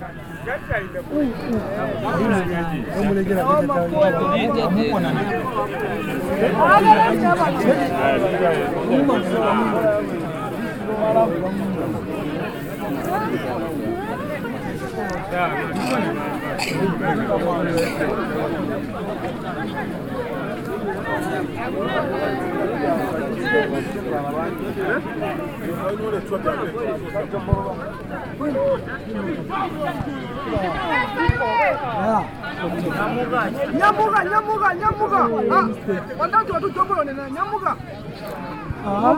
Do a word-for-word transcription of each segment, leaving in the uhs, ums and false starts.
Nyamuga, nyamuga, nyamuga. Ah, watatu watu jombo nena nyamuga. Ah.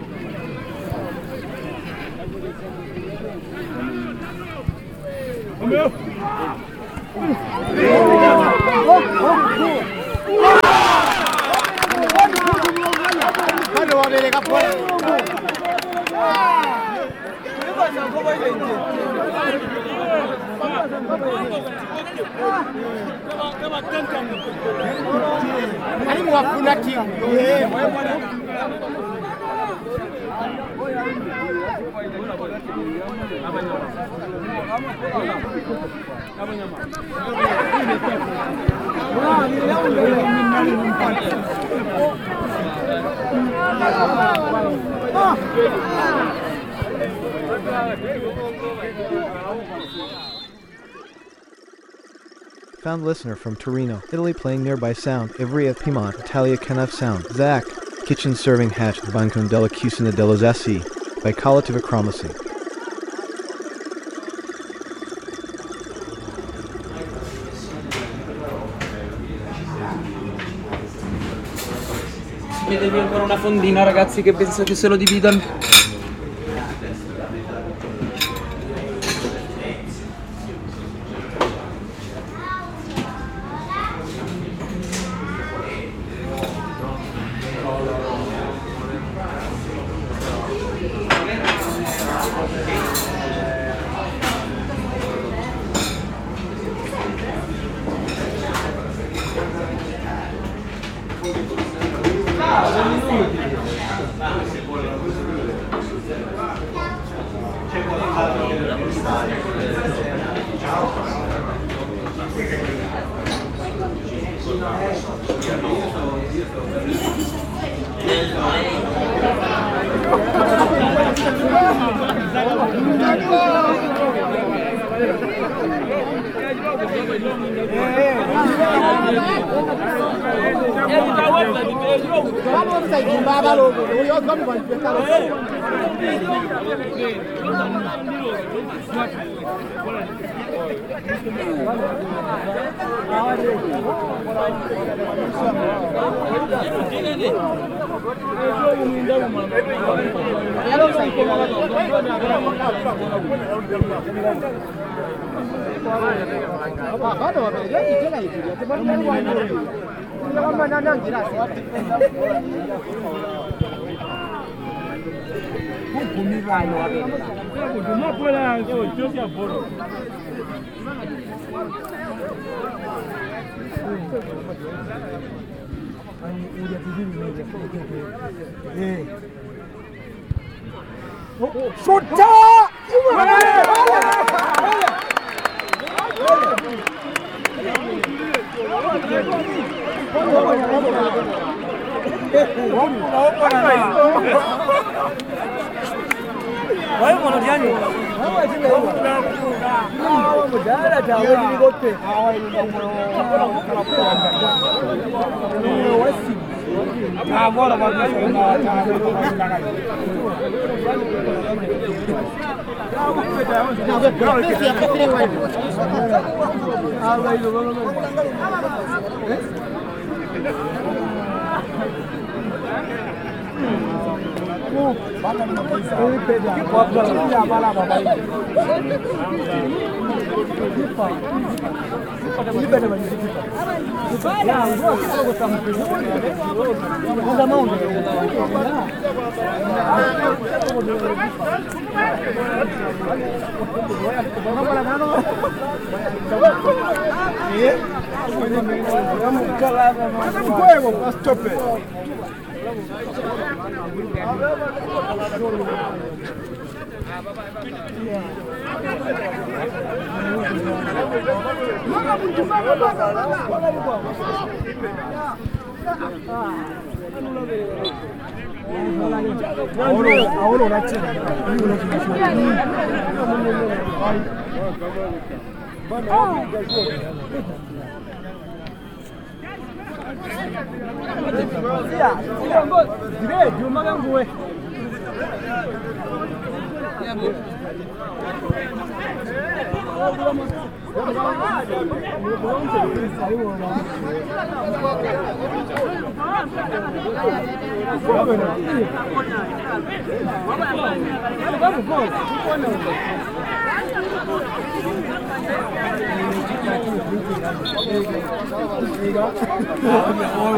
Omeo. Bado wamepeleka pole. Mwalimu wafuna timu. Found listener from Torino, Italy playing nearby sound, Ivrea Piemont, Italia Kenef sound, Zach, kitchen serving hatch, Bancon della Cucina dello Zessi, by Collativa Chromacy. Mi devi ancora una fondina, ragazzi, che penso che se lo dividano. Mwaga mtu mwaga mwaga mwaga. Ahora ahora unache. Dire Juma kan gue. Vamos, vamos.